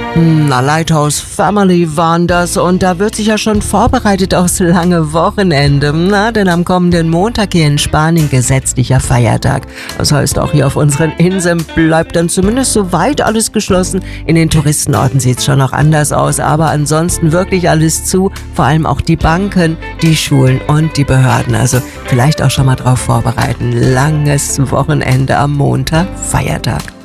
Na, Lighthouse Family waren das und da wird sich ja schon vorbereitet aufs lange Wochenende. Na, denn am kommenden Montag hier in Spanien gesetzlicher Feiertag. Das heißt, auch hier auf unseren Inseln bleibt dann zumindest soweit alles geschlossen. In den Touristenorten sieht es schon noch anders aus, aber ansonsten wirklich alles zu. Vor allem auch die Banken, die Schulen und die Behörden. Also vielleicht auch schon mal drauf vorbereiten. Langes Wochenende am Montag, Feiertag.